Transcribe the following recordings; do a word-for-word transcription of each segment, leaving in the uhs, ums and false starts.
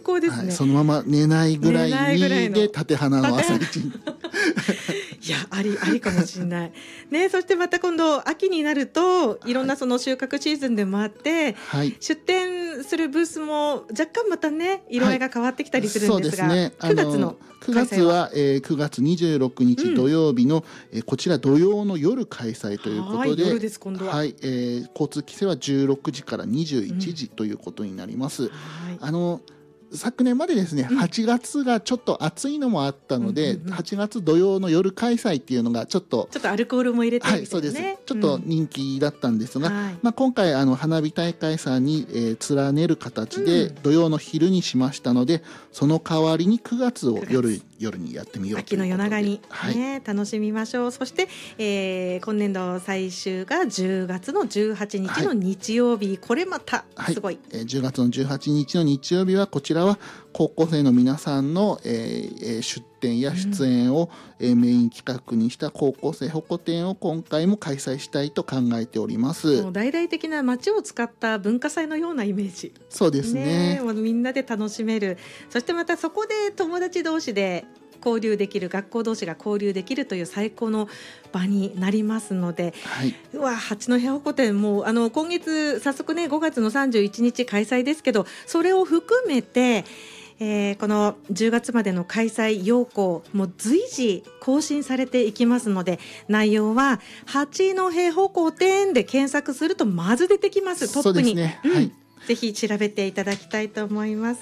高ですね、 はい、そのまま寝ないぐらいにで縦縦花の朝市にいやありありかもしれないね。そしてまた今度秋になるといろんなその収穫シーズンでもあって、はい、出店するブースも若干またね色合いが変わってきたりするんですが、はい、そうですね、くがつのくがつは、えー、くがつにじゅうろくにち土曜日の、うん、えー、こちら土曜の夜開催ということで、 夜です今度は、 はい、えー、交通規制はじゅうろくじからにじゅういちじということになります、うん、あの昨年までですね、うん、はちがつがちょっと暑いのもあったので、うんうんうん、はちがつ土曜の夜開催っていうのがちょっとちょっとアルコールも入れてみたいな、ね、 はい、そうです、ちょっと人気だったんですが、 うん、 まあ、今回あの花火大会さんに、えー、連ねる形で土曜の昼にしましたので、うん、その代わりにくがつを夜夜にやってみようということで、 秋の夜長に、ね、 はい、 楽しみましょう。そして、えー、今年度最終がじゅうがつのじゅうはちにちの日曜日、はい、これまたすごい、 はい、えー、じゅうがつのじゅうはちにちの日曜日はこちらは高校生の皆さんの、えー、出展や出演を、うん、えー、メイン企画にした高校生保護展を今回も開催したいと考えております。 もう大々的な街を使った文化祭のようなイメージ。 そうですね、 ね、もうみんなで楽しめる。そしてまたそこで友達同士で交流できる、学校同士が交流できるという最高の場になりますので、はい、うわ八戸保護展もあの今月早速ねごがつのさんじゅういちにち開催ですけど、それを含めてえー、このじゅうがつまでの開催要項も随時更新されていきますので、内容は八戸保護展で検索するとまず出てきます。トップに、ね、うん、はい、ぜひ調べていただきたいと思います。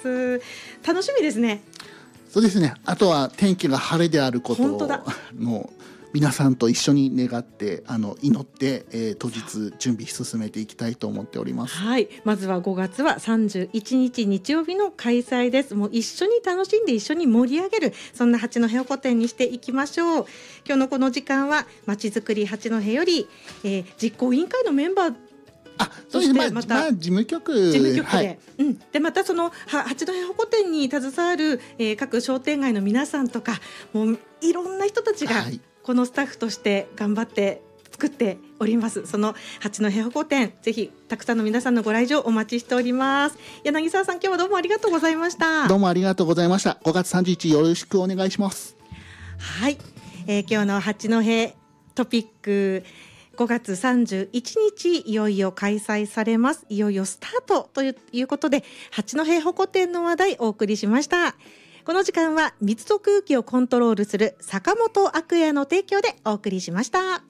楽しみですね。 そうですね、あとは天気が晴れであることをの皆さんと一緒に願ってあの祈って、えー、当日準備進めていきたいと思っております。 はい、まずはごがつはさんじゅういちにち日曜日の開催です。もう一緒に楽しんで一緒に盛り上げる、そんな八戸保護展にしていきましょう。今日のこの時間はまちづくり八戸より、えー、実行委員会のメンバーあ、そうですね、また、まあ、事務局事務局で、はい、うん、でまたその八戸保護展に携わる、えー、各商店街の皆さんとか、もういろんな人たちが、はい、このスタッフとして頑張って作っております。その八戸保護展、ぜひたくさんの皆さんのご来場お待ちしております。柳沢さん、今日はどうもありがとうございました。 どうもありがとうございました。ごがつさんじゅういちにちよろしくお願いします。 はい、えー、今日の八戸トピック、ごがつさんじゅういちにちいよいよ開催されます。いよいよスタートということで、八戸保護展の話題お送りしました。この時間は水と空気をコントロールする坂本アクエアの提供でお送りしました。